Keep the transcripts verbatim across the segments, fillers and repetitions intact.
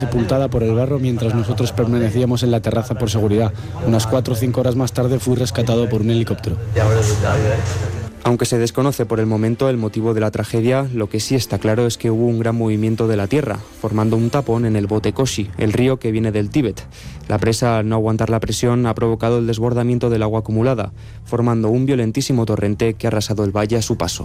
sepultada por el barro mientras nosotros permanecíamos en la terraza por seguridad. Unas cuatro o cinco horas más tarde fui rescatado por un helicóptero. Aunque se desconoce por el momento el motivo de la tragedia, lo que sí está claro es que hubo un gran movimiento de la tierra, formando un tapón en el Botekoshi, el río que viene del Tíbet. La presa, al no aguantar la presión, ha provocado el desbordamiento del agua acumulada, formando un violentísimo torrente que ha arrasado el valle a su paso.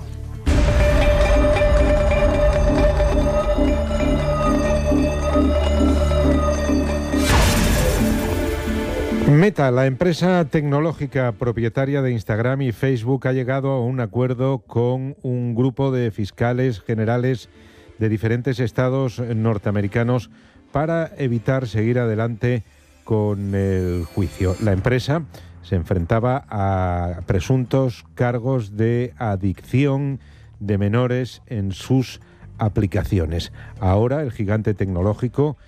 Meta, la empresa tecnológica propietaria de Instagram y Facebook, ha llegado a un acuerdo con un grupo de fiscales generales de diferentes estados norteamericanos para evitar seguir adelante con el juicio. La empresa se enfrentaba a presuntos cargos de adicción de menores en sus aplicaciones. Ahora el gigante tecnológico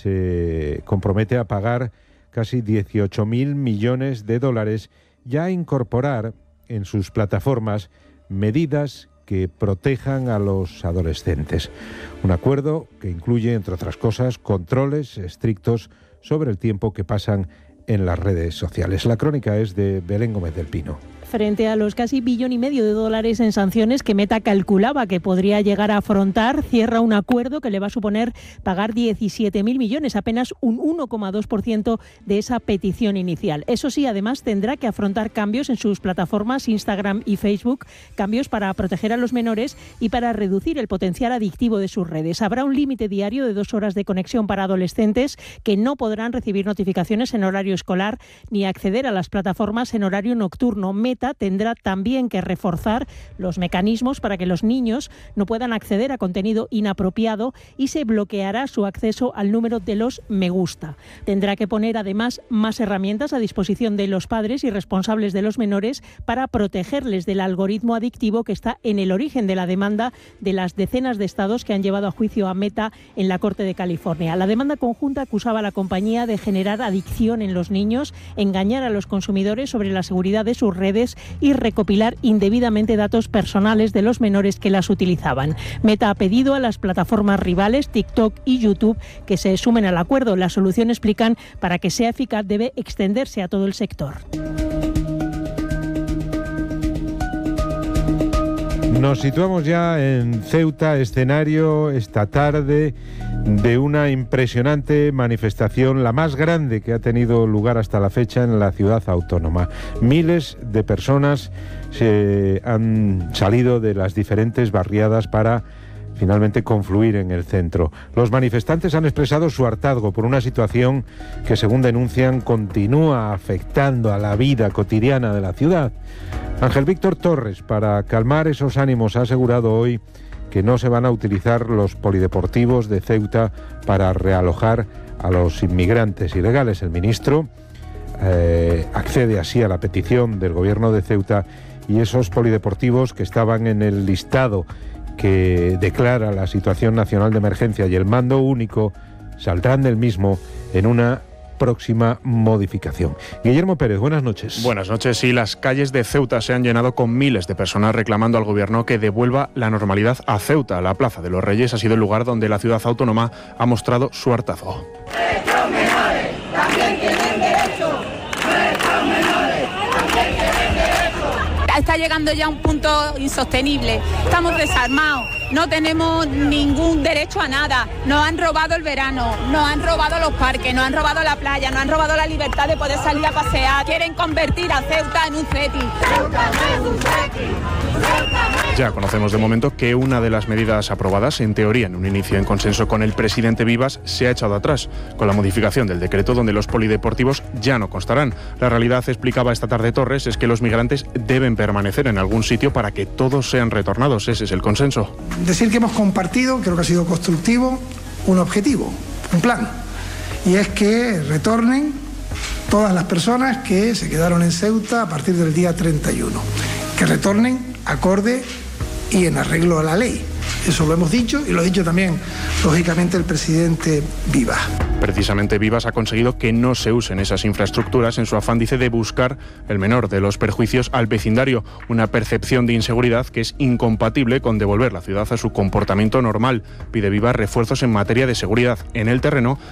se compromete a pagar casi dieciocho mil millones de dólares y a incorporar en sus plataformas medidas que protejan a los adolescentes. Un acuerdo que incluye, entre otras cosas, controles estrictos sobre el tiempo que pasan en las redes sociales. La crónica es de Belén Gómez del Pino. Frente a los casi billón y medio de dólares en sanciones que Meta calculaba que podría llegar a afrontar, cierra un acuerdo que le va a suponer pagar diecisiete mil millones, apenas un uno coma dos por ciento de esa petición inicial. Eso sí, además tendrá que afrontar cambios en sus plataformas Instagram y Facebook, cambios para proteger a los menores y para reducir el potencial adictivo de sus redes. Habrá un límite diario de dos horas de conexión para adolescentes que no podrán recibir notificaciones en horario escolar ni acceder a las plataformas en horario nocturno. Meta tendrá también que reforzar los mecanismos para que los niños no puedan acceder a contenido inapropiado y se bloqueará su acceso al número de los me gusta. Tendrá que poner además más herramientas a disposición de los padres y responsables de los menores para protegerles del algoritmo adictivo que está en el origen de la demanda de las decenas de estados que han llevado a juicio a Meta en la Corte de California. La demanda conjunta acusaba a la compañía de generar adicción en los niños, engañar a los consumidores sobre la seguridad de sus redes y recopilar indebidamente datos personales de los menores que las utilizaban. Meta ha pedido a las plataformas rivales TikTok y YouTube que se sumen al acuerdo. La solución, explican, para que sea eficaz debe extenderse a todo el sector. Nos situamos ya en Ceuta, escenario esta tarde de una impresionante manifestación, la más grande que ha tenido lugar hasta la fecha en la ciudad autónoma. Miles de personas se han salido de las diferentes barriadas para finalmente confluir en el centro. Los manifestantes han expresado su hartazgo por una situación que, según denuncian, continúa afectando a la vida cotidiana de la ciudad. Ángel Víctor Torres, para calmar esos ánimos, ha asegurado hoy que no se van a utilizar los polideportivos de Ceuta para realojar a los inmigrantes ilegales. El ministro eh, accede así a la petición del gobierno de Ceuta y esos polideportivos que estaban en el listado que declara la situación nacional de emergencia y el mando único saldrán del mismo en una próxima modificación. Guillermo Pérez, buenas noches. Buenas noches. Sí, las calles de Ceuta se han llenado con miles de personas reclamando al gobierno que devuelva la normalidad a Ceuta. La Plaza de los Reyes ha sido el lugar donde la ciudad autónoma ha mostrado su hartazgo. Nuestros menores también tienen derecho. Nuestros menores también tienen derecho. Está llegando ya a un punto insostenible. Estamos desarmados. No tenemos ningún derecho a nada. Nos han robado el verano, nos han robado los parques, nos han robado la playa, nos han robado la libertad de poder salir a pasear. Quieren convertir a Ceuta en un ceti. Ceuta no es un ceti. Ya conocemos de momento que una de las medidas aprobadas, en teoría en un inicio en consenso con el presidente Vivas, se ha echado atrás, con la modificación del decreto donde los polideportivos ya no constarán. La realidad, explicaba esta tarde Torres, es que los migrantes deben permanecer en algún sitio para que todos sean retornados. Ese es el consenso. Decir que hemos compartido, creo que ha sido constructivo, un objetivo, un plan, y es que retornen todas las personas que se quedaron en Ceuta a partir del día treinta y uno, que retornen acorde y en arreglo a la ley. Eso lo hemos dicho y lo ha dicho también, lógicamente, el presidente Vivas. Precisamente Vivas ha conseguido que no se usen esas infraestructuras en su afán, dice, de buscar el menor de los perjuicios al vecindario, una percepción de inseguridad que es incompatible con devolver la ciudad a su comportamiento normal. Pide Vivas refuerzos en materia de seguridad en el terreno